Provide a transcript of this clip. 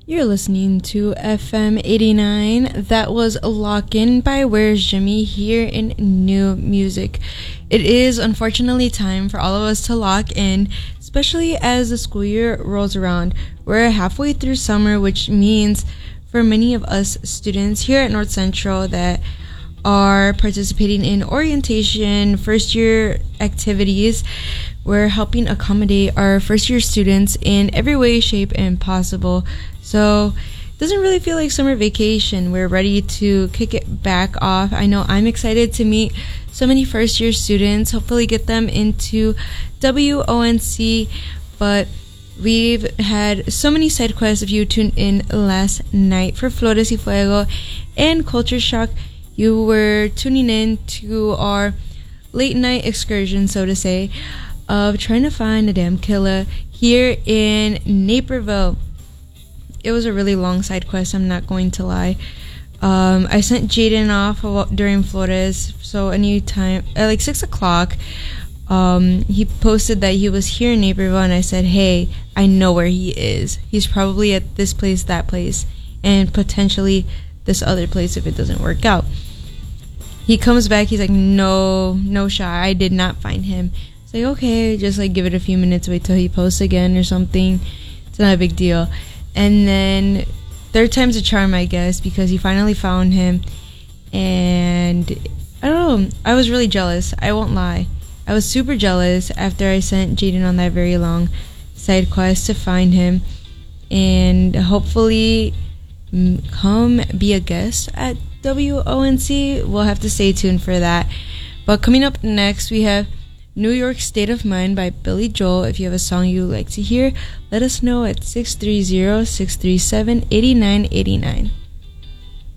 You're listening to FM 89. That was Lock In by Where's Jimmy here in New Music. It is unfortunately time for all of us to lock in, especially as the school year rolls around. We're halfway through summer, which means for many of us students here at North Central that are participating in orientation, first year activities, we're helping accommodate our first year students in every way, shape, and possible. So it doesn't really feel like summer vacation. We're ready to kick it back off. I know I'm excited to meet so many first year students, hopefully get them into WONC, but we've had so many side quests. If you tuned in last night for Flores y Fuego and Culture Shock, you were tuning in to our late night excursion, so to say, of trying to find a damn killer here in Naperville. It was a really long side quest, I'm not going to lie. I sent Jaden off during Flores, so anytime at like 6 o'clock, he posted that he was here in Naperville, and I said, hey, I know where he is. He's probably at this place, that place, and potentially this other place if it doesn't work out. He comes back, he's like, no shot, I did not find him. It's like, okay, just like give it a few minutes, wait till he posts again or something. It's not a big deal. And then third time's a charm, I guess, because he finally found him. And I don't know, I was really jealous, I won't lie. I was super jealous after I sent Jaden on that very long side quest to find him. And hopefully come be a guest at WONC. We'll have to stay tuned for that. But coming up next, we have New York State of Mind by Billy Joel. If you have a song you would like to hear, let us know at 630-637-8989.